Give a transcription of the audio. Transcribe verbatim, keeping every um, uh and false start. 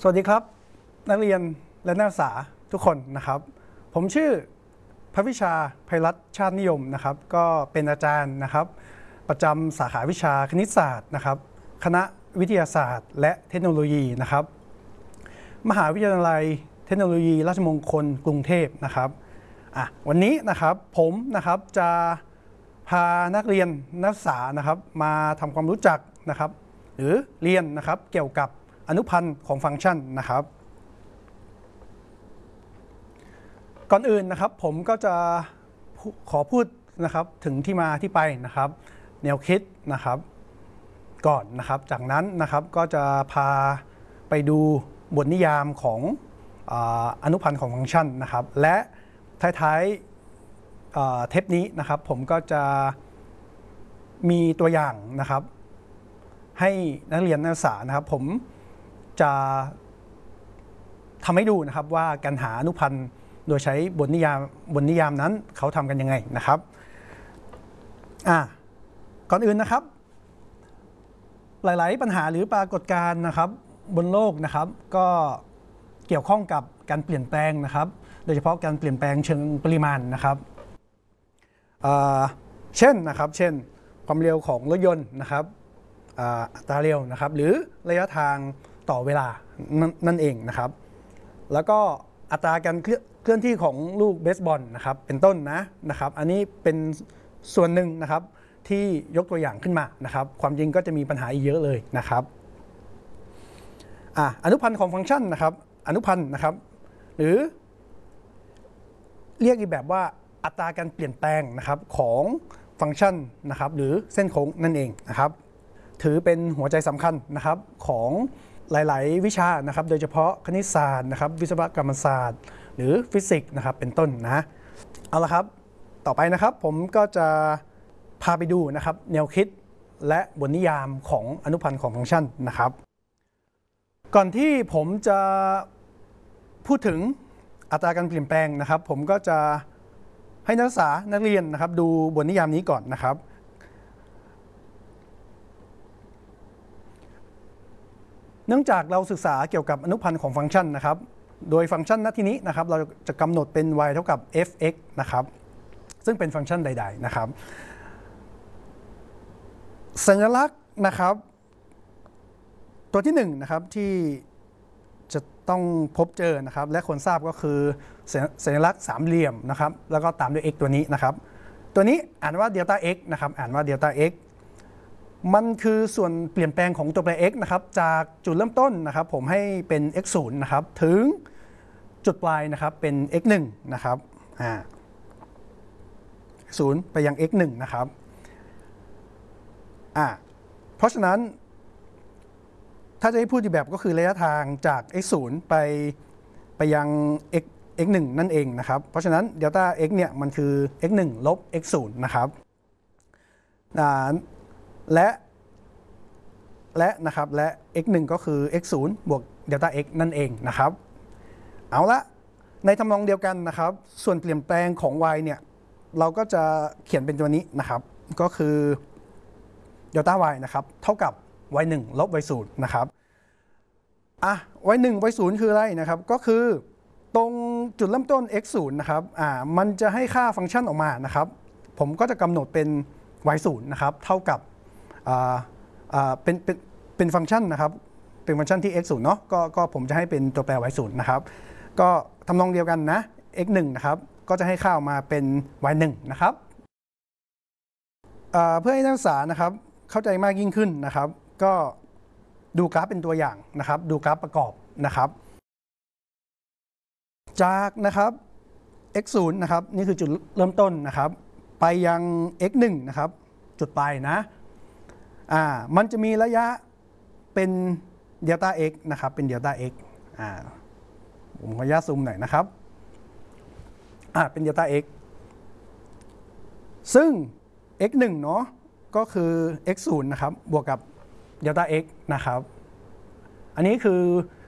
สวัสดีครับนักเรียนและนักศึกษาทุกคนนะครับผมชื่อพระวิชาไพรัตน์ชาตินิยมนะครับก็เป็นอาจารย์นะครับประจำสาขาวิชาคณิตศาสตร์นะครับคณะวิทยาศาสตร์และเทคโนโลยีนะครับมหาวิทยาลัยเทคโนโลยีราชมงคลกรุงเทพนะครับอ่ะวันนี้นะครับผมนะครับจะพานักเรียนนักศึกษานะครับมาทำความรู้จักนะครับหรือเรียนนะครับเกี่ยวกับอนุพันธ์ของฟังก์ชันนะครับก่อนอื่นนะครับผมก็จะขอพูดนะครับถึงที่มาที่ไปนะครับแนวคิดนะครับก่อนนะครับจากนั้นนะครับก็จะพาไปดูบทนิยามของอนุพันธ์ของฟังก์ชันนะครับและท้ายๆเทปนี้นะครับผมก็จะมีตัวอย่างนะครับให้นักเรียนนักศึกษานะครับผมจะทำให้ดูนะครับว่าการหาอนุพันธ์โดยใช้บทนิยามบทนิยามนั้นเขาทำกันยังไงนะครับอ่ะก่อนอื่นนะครับหลายๆปัญหาหรือปรากฏการณ์นะครับบนโลกนะครับก็เกี่ยวข้องกับการเปลี่ยนแปลงนะครับโดยเฉพาะการเปลี่ยนแปลงเชิงปริมาณนะครับเช่นนะครับเช่นความเร็วของรถยนต์นะครับอัตราเร็วนะครับหรือระยะทางต่อเวลานั่นเองนะครับแล้วก็อัตราการเคลื่อนที่ของลูกเบสบอลนะครับเป็นต้นนะนะครับอันนี้เป็นส่วนหนึ่งนะครับที่ยกตัวอย่างขึ้นมานะครับความจริงก็จะมีปัญหาอีกเยอะเลยนะครับอ่ะอนุพันธ์ของฟังก์ชันนะครับอนุพันธ์นะครับหรือเรียกอีกแบบว่าอัตราการเปลี่ยนแปลงนะครับของฟังก์ชันนะครับหรือเส้นโค้งนั่นเองนะครับถือเป็นหัวใจสำคัญนะครับของหลายๆวิชานะครับโดยเฉพาะคณิตศาสตร์นะครับวิศวกรรมศาสตร์หรือฟิสิกส์นะครับเป็นต้นนะเอาละครับต่อไปนะครับผมก็จะพาไปดูนะครับแนวคิดและบทนิยามของอนุพันธ์ของฟังก์ชันนะครับก่อนที่ผมจะพูดถึงอัตราการเปลี่ยนแปลงนะครับผมก็จะให้นักศึกษานักเรียนนะครับดูบทนิยามนี้ก่อนนะครับเนื่องจากเราศึกษาเกี่ยวกับอนุพันธ์ของฟังก์ชันนะครับโดยฟังก์ชันณที่นี้นะครับเราจะกำหนดเป็น y เท่ากับ f(x) นะครับซึ่งเป็นฟังก์ชันใดๆนะครับสัญลักษณ์นะครับตัวที่หนึ่งนะครับที่จะต้องพบเจอนะครับและควรทราบก็คือสัญลักษณ์สามเหลี่ยมนะครับแล้วก็ตามด้วย x ตัวนี้นะครับตัวนี้อ่านว่าเดลต้า x นะครับอ่านว่าเดลต้า xมันคือส่วนเปลี่ยนแปลงของตัวแปร x นะครับจากจุดเริ่มต้นนะครับผมให้เป็น x ศูนย์นะครับถึงจุดปลายนะครับเป็น x หนึ่งนะครับอ่าศูนย์ไปยัง x หนึ่งนะครับอ่าเพราะฉะนั้นถ้าจะให้พูดอีกแบบก็คือระยะทางจาก x ศูนย์ไปไปยัง x x หนึ่งนั่นเองนะครับเพราะฉะนั้นเดลต้า x เนี่ยมันคือ x หนึ่ง ลบ x ศูนย์นะครับอ่าและและนะครับและ x หนึ่ง ก็คือ x ศูนย์ บวกเดลต้า x นั่นเองนะครับเอาละในทำนองเดียวกันนะครับส่วนเปลี่ยนแปลงของ y เนี่ยเราก็จะเขียนเป็นตัวนี้นะครับก็คือเดลต้า y นะครับเท่ากับ y หนึ่ง ลบ y ศูนย์นะครับอ่ะ y หนึ่ง y ศูนย์คืออะไรนะครับก็คือตรงจุดเริ่มต้น x ศูนย์นะครับอ่ามันจะให้ค่าฟังก์ชันออกมานะครับผมก็จะกำหนดเป็น y ศูนย์นะครับเท่ากับอ่าอ่าเป็นเป็นเป็นฟังก์ชันนะครับเป็นฟังก์ชันที่ x ศูนย์เนาะก็ก็ผมจะให้เป็นตัวแปร y ศูนย์นะครับก็ทำนองเดียวกันนะ x หนึ่งนะครับก็จะให้ค่าออกมาเป็น y หนึ่งนะครับเพื่อให้นักศึกษานะครับเข้าใจมากยิ่งขึ้นนะครับก็ดูกราฟเป็นตัวอย่างนะครับดูกราฟประกอบนะครับจากนะครับ x ศูนย์นะครับนี่คือจุดเริ่มต้นนะครับไปยัง x หนึ่งนะครับจุดปลายนะอ่ามันจะมีระยะเป็นเดลต้า x นะครับเป็นเดลต้า x อ่าผมขออนุญาตซูมหน่อยนะครับอ่าเป็นเดลต้า x ซึ่ง x หนึ่ง เนาะก็คือ x ศูนย์นะครับบวกกับเดลต้า x นะครับอันนี้คือ